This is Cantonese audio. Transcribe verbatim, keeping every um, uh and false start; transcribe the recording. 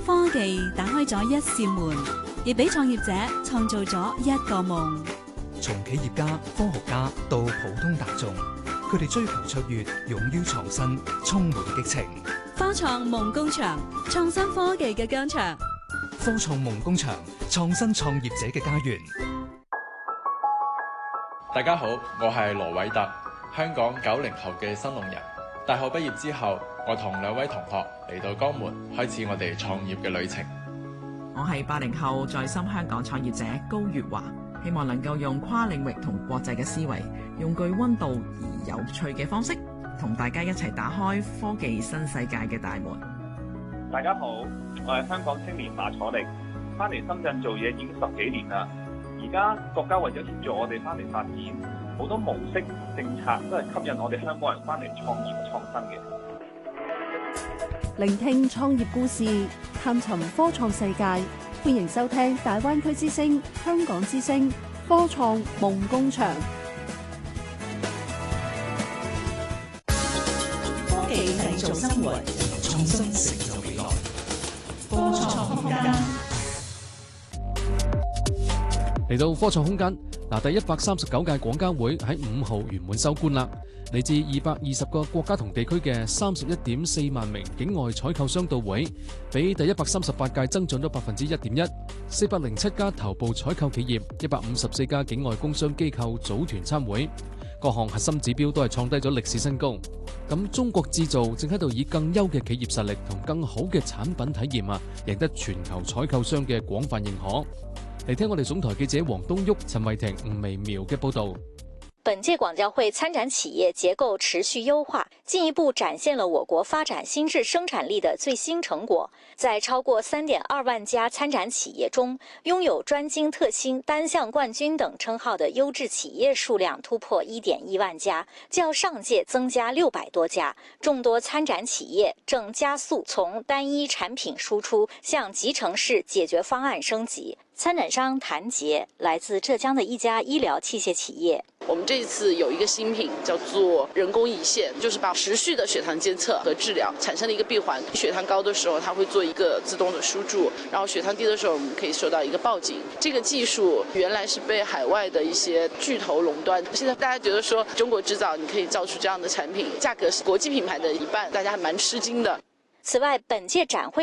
科技打開咗一扇門，亦俾創業者創造咗一個夢。 從企業家、科學家到普通大眾，佢哋追求卓越，勇於創新，充滿激情。 科創夢工場，創新科技嘅疆場。 科創夢工場，創新創業者嘅家園。 大家好，我係羅偉特，香港九零後嘅新農人。大學畢業之後，我同兩位同學嚟到江門，開始我哋創業嘅旅程。 我係八零後在深香港創業者高月華，希望能夠用跨領域同國際嘅思維，用具溫度而有趣嘅方式，同大家一齊打開科技新世界嘅大門。 大家好，我係香港青年馬楚力，翻嚟深圳做嘢已經十幾年啦。而家國家為咗協助我哋翻嚟發展，好多模式政策都係吸引我哋香港人翻嚟創業創新嘅。 聆聽創業故事，探尋科創世界，歡迎收聽大灣區之聲、香港之聲科創夢工場。 科技製造生活， 創新成就未來。 科創空間。 嚟到科創空間，嗱，第一百三十九屆廣交會喺五號圓滿收官啦。嚟自二百二十個國家同地區嘅三十一點四萬名境外採購商到會，比第一百三十八屆增長咗百分之一點一。四百零七家頭部採購企業，一百五十四家境外工商機構組團參會，各項核心指標都係創低咗歷史新高。咁中國製造正喺度以更優嘅企業實力同更好嘅產品體驗啊，贏得全球採購商嘅廣泛認可。嚟聽我哋總台記者黃東旭、陳慧婷、吳微苗嘅報道。 本屆廣交會參展企業結構持續優化，進一步展現了我國發展新質生產力的最新成果。在超過三點二萬家參展企業中，擁有專精特新、單項冠軍等稱號的優質企業數量突破一點一萬家，較上屆增加六百多家。眾多參展企業正加速從單一產品輸出向集成式解決方案升級。參展商譚杰來自浙江的一家醫療器械企業。 我們這一次有一個新品叫做人工胰腺，就是把持續的血糖監測和治療產生了一個閉環。血糖高的時候，它會做一個自動的輸注，然後血糖低的時候，我們可以收到一個報警。這個技術原來是被海外的一些巨頭壟斷，現在大家覺得說中國製造你可以造出這樣的產品，價格是國際品牌的一半，大家還蠻吃驚的。 此外，本屆展會